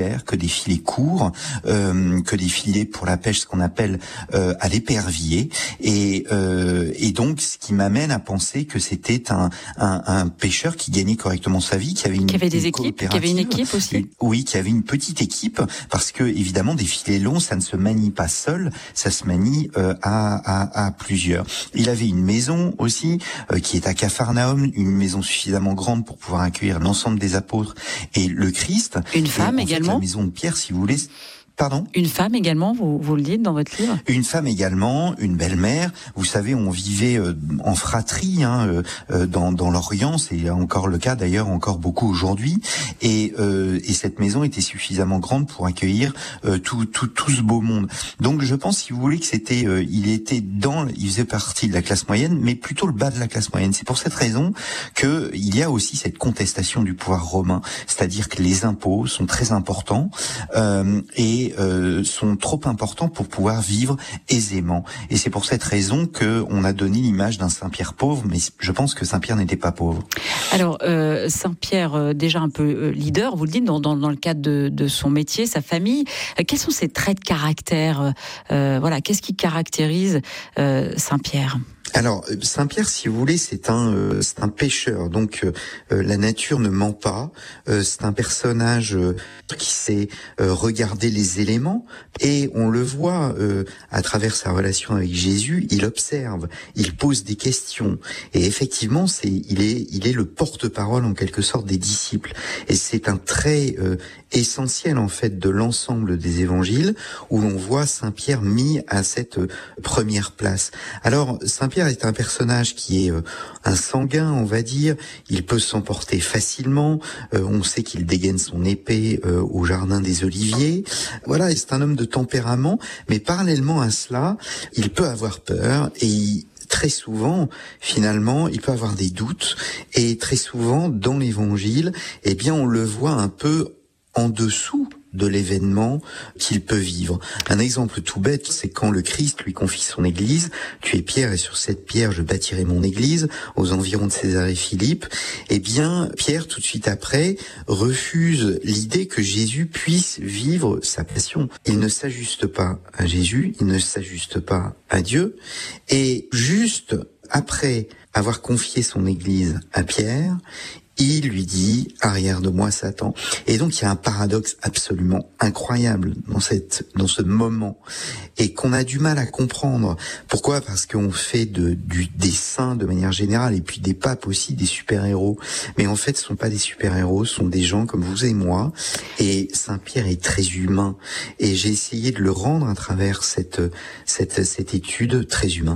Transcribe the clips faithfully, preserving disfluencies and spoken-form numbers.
que des filets courts, euh, que des filets pour la pêche, ce qu'on appelle euh, à l'épervier, et, euh, et donc ce qui m'amène à penser que c'était un, un, un pêcheur qui gagnait correctement sa vie, qui avait une, qui avait des une équipes, qui avait une équipe aussi. Une, oui, qui avait une petite équipe, parce que évidemment des filets longs, ça ne se manie pas seul, ça se manie euh, à, à, à plusieurs. Il avait une maison aussi euh, qui est à Capharnaüm, une maison suffisamment grande pour pouvoir accueillir l'ensemble des apôtres et le Christ. Une femme et, en également. Fait, la maison de Pierre, si vous voulez. Pardon ? Une femme également, vous, vous le dites dans votre livre ? Une femme également, une belle-mère. Vous savez, on vivait euh, en fratrie hein, euh, dans, dans l'Orient, c'est encore le cas d'ailleurs encore beaucoup aujourd'hui. Et, euh, et cette maison était suffisamment grande pour accueillir euh, tout, tout, tout ce beau monde. Donc je pense, si vous voulez, que c'était, euh, il était dans, il faisait partie de la classe moyenne, mais plutôt le bas de la classe moyenne. C'est pour cette raison que il y a aussi cette contestation du pouvoir romain, c'est-à-dire que les impôts sont très importants euh, et Euh, sont trop importants pour pouvoir vivre aisément. Et c'est pour cette raison que on a donné l'image d'un Saint-Pierre pauvre, mais je pense que Saint-Pierre n'était pas pauvre. Alors, euh, Saint-Pierre, euh, déjà un peu euh, leader, vous le dites, dans, dans, dans le cadre de, de son métier, sa famille, euh, quels sont ses traits de caractère euh, voilà, qu'est-ce qui caractérise euh, Saint-Pierre ? Alors, Saint-Pierre, si vous voulez, c'est un, euh, c'est un pêcheur. Donc, euh, la nature ne ment pas. Euh, c'est un personnage euh, qui sait euh, regarder les éléments. Et on le voit euh, à travers sa relation avec Jésus. Il observe, il pose des questions. Et effectivement, c'est, il est, il est le porte-parole en quelque sorte des disciples. Et c'est un trait euh, essentiel en fait de l'ensemble des évangiles où l'on voit Saint-Pierre mis à cette euh, première place. Alors, Saint-Pierre est un personnage qui est euh, un sanguin, on va dire. Il peut s'emporter facilement. Euh, on sait qu'il dégaine son épée euh, au jardin des Oliviers. Voilà, c'est un homme de tempérament, mais parallèlement à cela, il peut avoir peur et il, très souvent, finalement, il peut avoir des doutes. Et très souvent, dans l'Évangile, eh bien, on le voit un peu en dessous de l'événement qu'il peut vivre. Un exemple tout bête, c'est quand le Christ lui confie son église. Tu es Pierre et sur cette pierre je bâtirai mon église, aux environs de Césarée Philippe. Eh bien, Pierre, tout de suite après, refuse l'idée que Jésus puisse vivre sa passion. Il ne s'ajuste pas à Jésus, il ne s'ajuste pas à Dieu. Et juste après avoir confié son église à Pierre, il lui dit « Arrière de moi, Satan ». Et donc, il y a un paradoxe absolument incroyable dans cette, dans ce moment et qu'on a du mal à comprendre. Pourquoi ? Parce qu'on fait de, du, des saints de manière générale et puis des papes aussi des super-héros. Mais en fait, ce sont pas des super-héros, ce sont des gens comme vous et moi. Et Saint-Pierre est très humain. Et j'ai essayé de le rendre à travers cette, cette, cette étude très humain.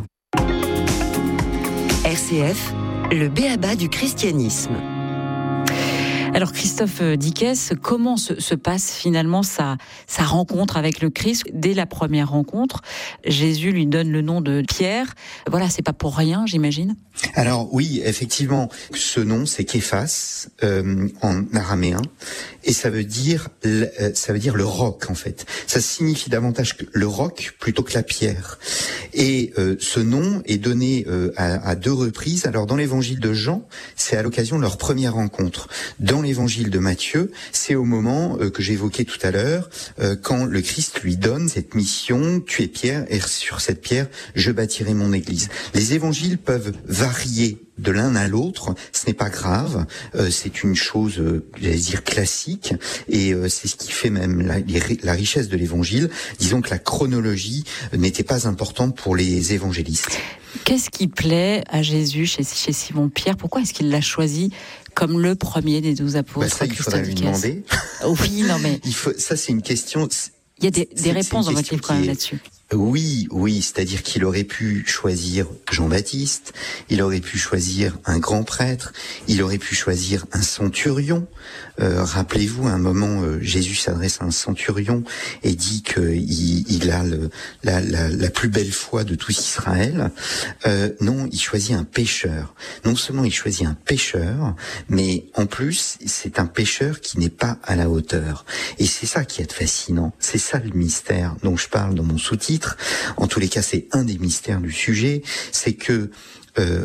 R C F, le b.a.-ba du christianisme. Alors Christophe Dickès, comment se, se passe finalement sa, sa rencontre avec le Christ ? Dès la première rencontre, Jésus lui donne le nom de Pierre. Voilà, c'est pas pour rien, j'imagine. Alors oui, effectivement, ce nom c'est Képhas euh, en araméen et ça veut dire euh, ça veut dire le roc en fait. Ça signifie davantage que le roc plutôt que la pierre. Et euh, ce nom est donné euh, à, à deux reprises. Alors dans l'évangile de Jean, c'est à l'occasion de leur première rencontre. Dans l'évangile de Matthieu, c'est au moment euh, que j'évoquais tout à l'heure, euh, quand le Christ lui donne cette mission, tu es Pierre, et sur cette pierre, je bâtirai mon église. Les évangiles peuvent varier de l'un à l'autre, ce n'est pas grave, euh, c'est une chose, euh, j'allais dire, classique, et euh, c'est ce qui fait même la, la richesse de l'évangile. Disons que la chronologie n'était pas importante pour les évangélistes. Qu'est-ce qui plaît à Jésus chez, chez Simon-Pierre ? Pourquoi est-ce qu'il l'a choisi comme le premier des douze apôtres ? Bah ça, il faudrait lui demander. Oui, non mais... il faut, ça, c'est une question... Il y a des, des réponses dans votre livre quand même là-dessus. Oui, oui, c'est-à-dire qu'il aurait pu choisir Jean-Baptiste, il aurait pu choisir un grand prêtre, il aurait pu choisir un centurion. Euh, rappelez-vous, à un moment, euh, Jésus s'adresse à un centurion et dit qu'il il a le, la, la, la plus belle foi de tout Israël. Euh, non, il choisit un pécheur. Non seulement il choisit un pécheur, mais en plus, c'est un pécheur qui n'est pas à la hauteur. Et c'est ça qui est fascinant. C'est ça le mystère dont je parle dans mon sous-titre. En tous les cas, c'est un des mystères du sujet, c'est que euh,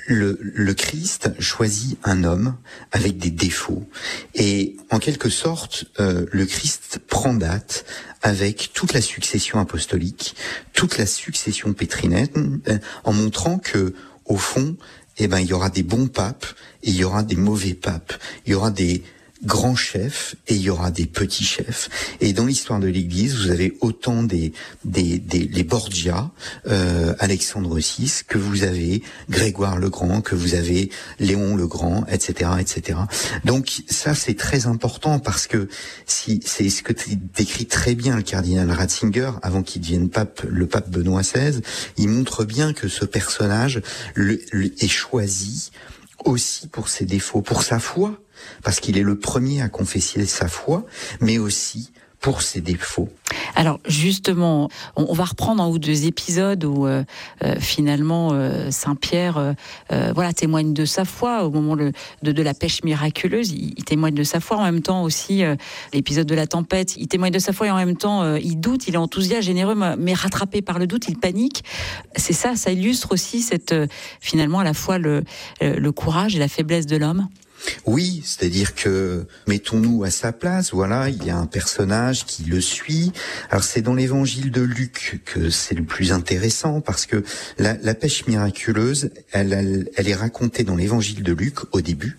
le, le Christ choisit un homme avec des défauts. Et en quelque sorte, euh, le Christ prend date avec toute la succession apostolique, toute la succession pétrinenne, euh, en montrant que, au fond, eh ben, il y aura des bons papes et il y aura des mauvais papes. Il y aura des grands chefs et il y aura des petits chefs. Et dans l'histoire de l'Église, vous avez autant des des, des les Borgia, euh, Alexandre six, que vous avez Grégoire le Grand, que vous avez Léon le Grand, et cetera, et cetera. Donc ça c'est très important parce que si c'est ce que décrit très bien le cardinal Ratzinger avant qu'il devienne pape, le pape Benoît seize, il montre bien que ce personnage le, le, est choisi aussi pour ses défauts, pour sa foi, parce qu'il est le premier à confesser sa foi, mais aussi pour ses défauts. Alors justement, on, on va reprendre un ou deux épisodes où euh, euh, finalement euh, Saint Pierre, euh, euh, voilà, témoigne de sa foi au moment le, de, de la pêche miraculeuse. Il, il témoigne de sa foi en même temps aussi euh, l'épisode de la tempête. Il témoigne de sa foi et en même temps euh, il doute, il est enthousiaste, généreux, mais rattrapé par le doute, il panique. C'est ça, ça illustre aussi cette euh, finalement à la fois le, le courage et la faiblesse de l'homme. Oui, c'est-à-dire que mettons-nous à sa place. Voilà, il y a un personnage qui le suit. Alors c'est dans l'évangile de Luc que c'est le plus intéressant parce que la, la pêche miraculeuse, elle, elle, elle est racontée dans l'évangile de Luc au début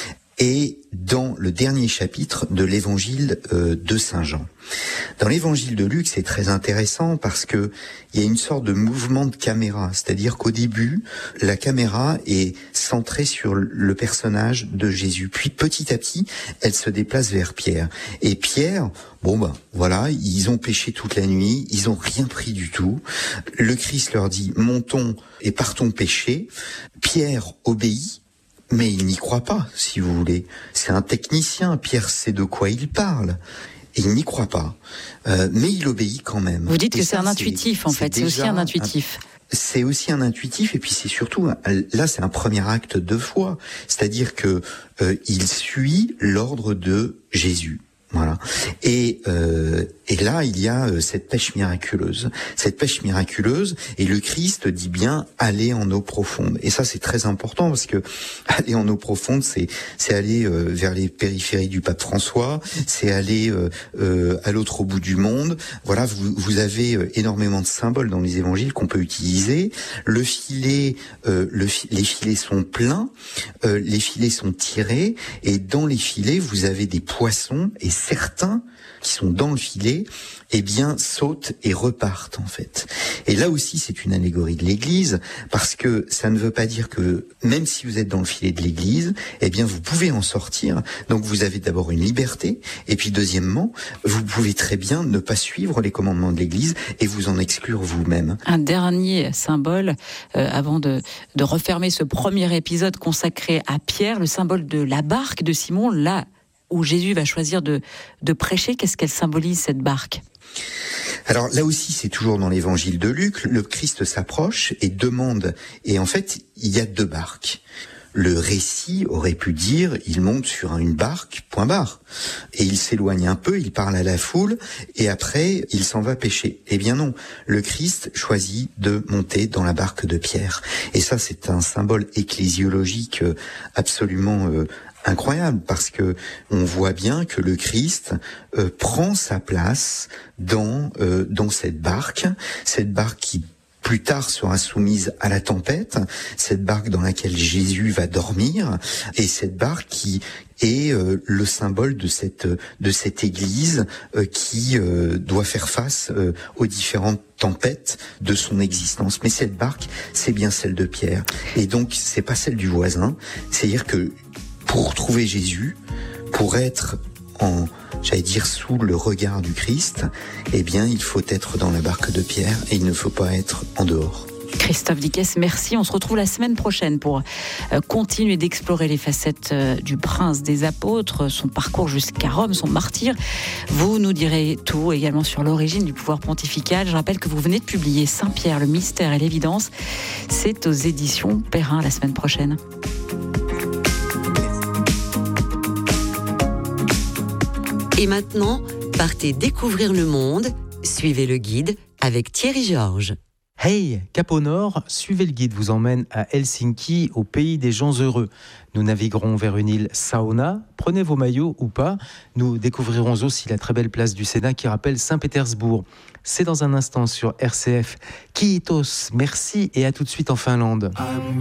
et dans le dernier chapitre de l'évangile euh, de Saint Jean. Dans l'évangile de Luc, c'est très intéressant parce que il y a une sorte de mouvement de caméra, c'est-à-dire qu'au début, la caméra est centrée sur le personnage de Jésus. Puis petit à petit, elle se déplace vers Pierre. Et Pierre, bon ben voilà, ils ont pêché toute la nuit, ils ont rien pris du tout. Le Christ leur dit montons et partons pêcher. Pierre obéit. Mais il n'y croit pas, si vous voulez. C'est un technicien, Pierre sait de quoi il parle. Et il n'y croit pas. Euh, mais il obéit quand même. Vous dites et que ça, c'est un intuitif, en fait. C'est aussi un intuitif. Un, c'est aussi un intuitif, et puis c'est surtout, là, c'est un premier acte de foi. C'est-à-dire que euh, il suit l'ordre de Jésus. Voilà. Et euh, et là, il y a euh, cette pêche miraculeuse. Cette pêche miraculeuse, et le Christ dit bien aller en eau profonde. Et ça, c'est très important parce que aller en eau profonde, c'est c'est aller euh, vers les périphéries du pape François, c'est aller euh, euh, à l'autre bout du monde. Voilà, vous vous avez euh, énormément de symboles dans les évangiles qu'on peut utiliser. Le filet, euh, le les filets sont pleins, euh, les filets sont tirés, et dans les filets, vous avez des poissons, et certains qui sont dans le filet, eh bien, sautent et repartent, en fait. Et là aussi, c'est une allégorie de l'Église, parce que ça ne veut pas dire que, même si vous êtes dans le filet de l'Église, eh bien, vous pouvez en sortir. Donc, vous avez d'abord une liberté, et puis, deuxièmement, vous pouvez très bien ne pas suivre les commandements de l'Église et vous en exclure vous-même. Un dernier symbole, euh, avant de, de refermer ce premier épisode consacré à Pierre, le symbole de la barque de Simon, là où Jésus va choisir de, de prêcher. Qu'est-ce qu'elle symbolise, cette barque ? Alors là aussi, c'est toujours dans l'évangile de Luc, le Christ s'approche et demande, et en fait, il y a deux barques. Le récit aurait pu dire, il monte sur une barque, point barre. Et il s'éloigne un peu, il parle à la foule, et après, il s'en va pêcher. Eh bien non, le Christ choisit de monter dans la barque de Pierre. Et ça, c'est un symbole ecclésiologique absolument euh, incroyable, parce que on voit bien que le Christ euh, prend sa place dans euh, dans cette barque, cette barque qui plus tard sera soumise à la tempête, cette barque dans laquelle Jésus va dormir, et cette barque qui est euh, le symbole de cette de cette Église euh, qui euh, doit faire face euh, aux différentes tempêtes de son existence. Mais cette barque, c'est bien celle de Pierre, et donc c'est pas celle du voisin. C'est-à-dire que pour trouver Jésus, pour être en, j'allais dire, sous le regard du Christ, eh bien, il faut être dans la barque de Pierre et il ne faut pas être en dehors. Christophe Dickès, merci. On se retrouve la semaine prochaine pour continuer d'explorer les facettes du prince des apôtres, son parcours jusqu'à Rome, son martyre. Vous nous direz tout également sur l'origine du pouvoir pontifical. Je rappelle que vous venez de publier Saint-Pierre, le mystère et l'évidence. C'est aux éditions Perrin la semaine prochaine. Et maintenant, partez découvrir le monde. Suivez le guide avec Thierry Georges. Hey, cap au nord, suivez le guide vous emmène à Helsinki, au pays des gens heureux. Nous naviguerons vers une île sauna, prenez vos maillots ou pas. Nous découvrirons aussi la très belle place du Sénat qui rappelle Saint-Pétersbourg. C'est dans un instant sur R C F. Kiitos, merci et à tout de suite en Finlande.